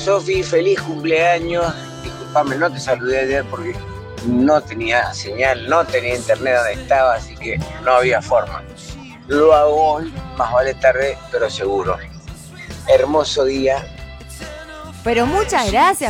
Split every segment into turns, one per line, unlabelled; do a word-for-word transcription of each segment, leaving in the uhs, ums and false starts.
Sofi, feliz cumpleaños. Disculpame, no te saludé ayer porque no tenía señal, no tenía internet donde estaba, así que no había forma. Lo hago hoy, más vale tarde, pero seguro. Hermoso día.
Pero muchas gracias,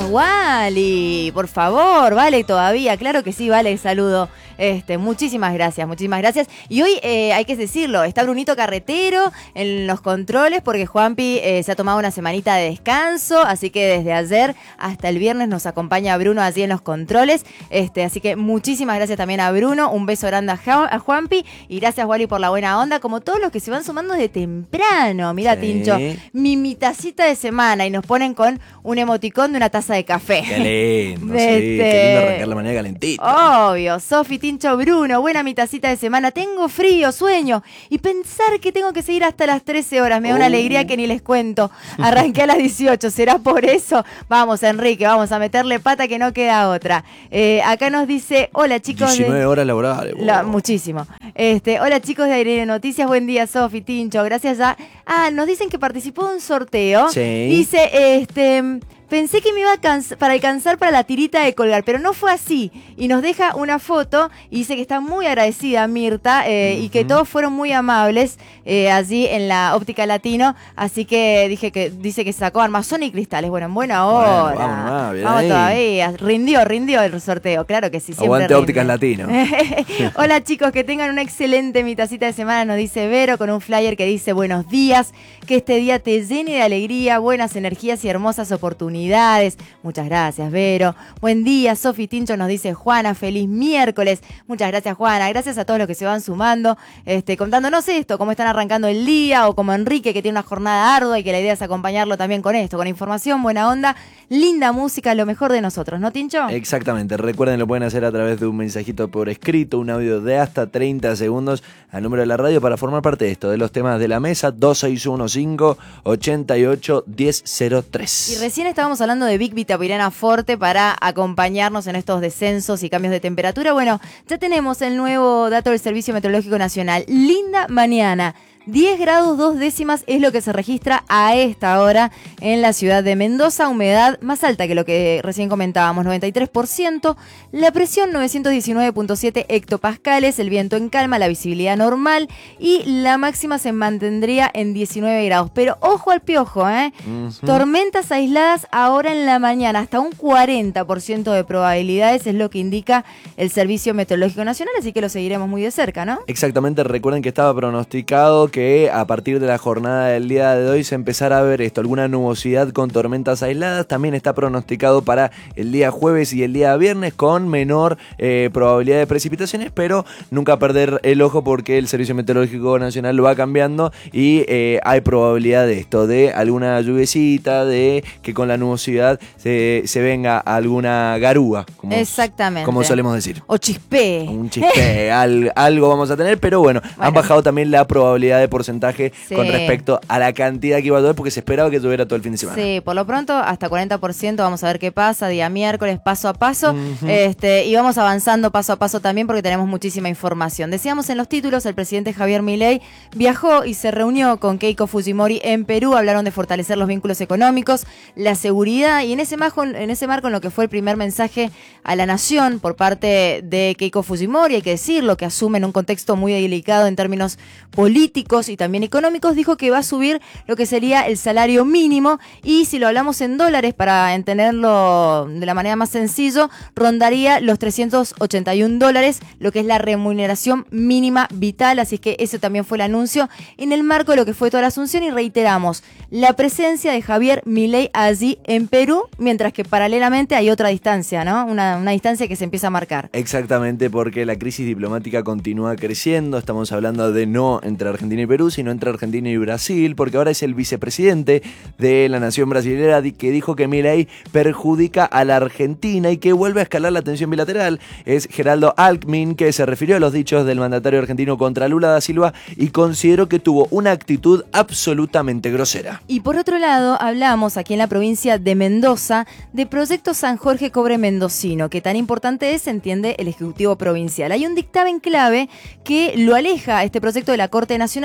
Wally. Por favor, vale todavía. Claro que sí, vale, saludo. Este, muchísimas gracias, muchísimas gracias. Y hoy eh, hay que decirlo, está Brunito Carretero en los controles porque Juanpi eh, se ha tomado una semanita de descanso, así que desde ayer hasta el viernes nos acompaña Bruno así en los controles. Este, así que muchísimas gracias también a Bruno, un beso grande a, a Juanpi y gracias, Wally, por la buena onda, como todos los que se van sumando de temprano. Mira, sí. Tincho, mi, mi tacita de semana y nos ponen con un emoticón de una taza de café.
Qué lindo,
este,
sí, qué lindo arrancar la mañana calentita.
Obvio, Sofi, Tincho, Bruno, buena mi tacita de semana. Tengo frío, sueño. Y pensar que tengo que seguir hasta las trece horas. Me da una uh. alegría que ni les cuento. Arranqué a las dieciocho. ¿Será por eso? Vamos, Enrique, vamos a meterle pata que no queda otra. Eh, acá nos dice, hola chicos.
diecinueve
de...
horas laborales.
La, muchísimo. Este, hola chicos de Aire Noticias. Buen día, Sofi, Tincho. Gracias a... Ah, nos dicen que participó de un sorteo.
Sí.
Dice, este... pensé que me iba a alcanzar, para alcanzar para la tirita de colgar, pero no fue así. Y nos deja una foto y dice que está muy agradecida Mirta eh, uh-huh. y que todos fueron muy amables eh, allí en la Óptica Latino. Así que dije que dice que sacó armazón y cristales. Bueno, en buena hora. Bueno,
vamos, ah, bien
vamos
ahí.
Todavía. Rindió, rindió el sorteo. Claro que sí, siempre
Aguante
rinde.
Ópticas Latino.
Hola chicos, que tengan una excelente mitacita de semana, nos dice Vero, con un flyer que dice buenos días, que este día te llene de alegría, buenas energías y hermosas oportunidades. Muchas gracias, Vero. Buen día, Sofi, Tincho, nos dice Juana, feliz miércoles. Muchas gracias, Juana. Gracias a todos los que se van sumando, este, contándonos esto, cómo están arrancando el día, o como Enrique, que tiene una jornada ardua y que la idea es acompañarlo también con esto, con información, buena onda, linda música, lo mejor de nosotros, ¿no, Tincho?
Exactamente. Recuerden, lo pueden hacer a través de un mensajito por escrito, un audio de hasta treinta segundos al número de la radio para formar parte de esto, de los temas de la mesa, dos seis uno cinco, ocho ocho, uno cero cero tres.
Y recién estábamos hablando de Big Vitapirana Forte para acompañarnos en estos descensos y cambios de temperatura. Bueno, ya tenemos el nuevo dato del Servicio Meteorológico Nacional. Linda mañana. diez grados dos décimas es lo que se registra a esta hora en la ciudad de Mendoza. Humedad más alta que lo que recién comentábamos, noventa y tres por ciento. La presión novecientos diecinueve punto siete hectopascales. El viento en calma, la visibilidad normal. Y la máxima se mantendría en diecinueve grados. Pero ojo al piojo, ¿eh? Uh-huh. Tormentas aisladas ahora en la mañana. Hasta un cuarenta por ciento de probabilidades es lo que indica el Servicio Meteorológico Nacional. Así que lo seguiremos muy de cerca, ¿no?
Exactamente. Recuerden que estaba pronosticado que que a partir de la jornada del día de hoy se empezará a ver esto, alguna nubosidad con tormentas aisladas. También está pronosticado para el día jueves y el día viernes con menor eh, probabilidad de precipitaciones, pero nunca perder el ojo porque el Servicio Meteorológico Nacional lo va cambiando y eh, hay probabilidad de esto, de alguna lluviecita, de que con la nubosidad se, se venga alguna garúa, como,
exactamente,
como solemos decir.
O chispé.
Un chispé, al, algo vamos a tener, pero bueno, bueno, han bajado también la probabilidad de porcentaje sí. con respecto a la cantidad que iba a llover porque se esperaba que lloviera todo el fin de semana.
Sí, por lo pronto hasta cuarenta por ciento, vamos a ver qué pasa, día miércoles, paso a paso, uh-huh. este, y vamos avanzando paso a paso también porque tenemos muchísima información. Decíamos en los títulos, el presidente Javier Milei viajó y se reunió con Keiko Fujimori en Perú, hablaron de fortalecer los vínculos económicos, la seguridad, y en ese marco, en ese marco en lo que fue el primer mensaje a la nación por parte de Keiko Fujimori, hay que decirlo, que asume en un contexto muy delicado en términos políticos y también económicos, dijo que va a subir lo que sería el salario mínimo, y si lo hablamos en dólares para entenderlo de la manera más sencillo, rondaría los trescientos ochenta y un dólares, lo que es la remuneración mínima vital. Así que ese también fue el anuncio en el marco de lo que fue toda la asunción, y reiteramos la presencia de Javier Milei allí en Perú, mientras que paralelamente hay otra distancia, ¿no? Una, una distancia que se empieza a marcar.
Exactamente, porque la crisis diplomática continúa creciendo. Estamos hablando de no entre Argentina y Perú, sino entre Argentina y Brasil, porque ahora es el vicepresidente de la nación brasilera que dijo que Milei perjudica a la Argentina y que vuelve a escalar la tensión bilateral. Es Geraldo Alckmin, que se refirió a los dichos del mandatario argentino contra Lula da Silva y consideró que tuvo una actitud absolutamente grosera.
Y por otro lado, hablamos aquí en la provincia de Mendoza de Proyecto San Jorge Cobre Mendocino, que tan importante es, entiende el Ejecutivo Provincial. Hay un dictamen clave que lo aleja, este proyecto, de la Corte Nacional,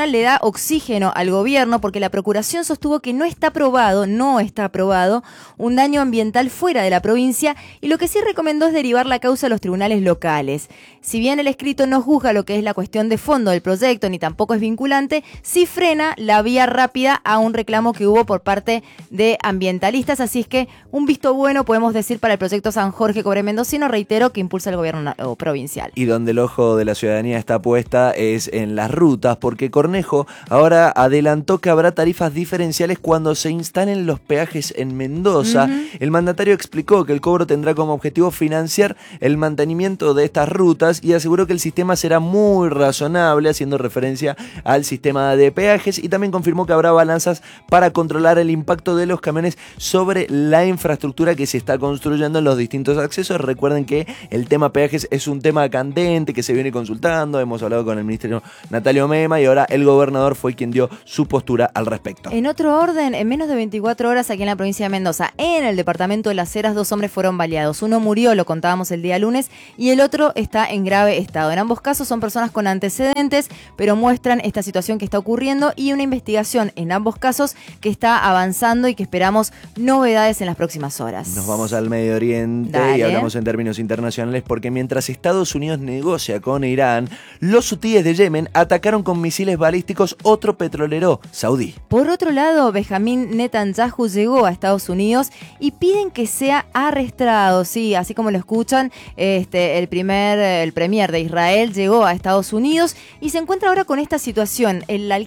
Nacional le da oxígeno al gobierno porque la Procuración sostuvo que no está aprobado, no está aprobado un daño ambiental fuera de la provincia y lo que sí recomendó es derivar la causa a los tribunales locales. Si bien el escrito no juzga lo que es la cuestión de fondo del proyecto ni tampoco es vinculante, sí frena la vía rápida a un reclamo que hubo por parte de ambientalistas, así es que un visto bueno podemos decir para el proyecto San Jorge Cobre Mendocino, reitero, que impulsa el gobierno provincial.
Y donde el ojo de la ciudadanía está puesta es en las rutas, porque Cornejo ahora adelantó que habrá tarifas diferenciales cuando se instalen los peajes en Mendoza. Uh-huh. El mandatario explicó que el cobro tendrá como objetivo financiar el mantenimiento de estas rutas y aseguró que el sistema será muy razonable, haciendo referencia al sistema de peajes, y también confirmó que habrá balanzas para controlar el impacto de los camiones sobre la infraestructura que se está construyendo en los distintos accesos. Recuerden que el tema peajes es un tema candente que se viene consultando, hemos hablado con el ministro Natalio Mema y ahora el gobernador fue quien dio su postura al respecto.
En otro orden, en menos de veinticuatro horas aquí en la provincia de Mendoza, en el departamento de Las Heras, dos hombres fueron baleados. Uno murió, lo contábamos el día lunes, y el otro está en grave estado. En ambos casos son personas con antecedentes, pero muestran esta situación que está ocurriendo y una investigación en ambos casos que está avanzando y que esperamos novedades en las próximas horas.
Nos vamos al Medio Oriente. Dale. Y hablamos en términos internacionales porque mientras Estados Unidos negocia con Irán, los hutíes de Yemen atacaron con misiles balísticos otro petrolero saudí.
Por otro lado, Benjamín Netanyahu llegó a Estados Unidos y piden que sea arrestado. Sí, así como lo escuchan, este, el primer, el premier de Israel llegó a Estados Unidos y se encuentra ahora con esta situación. El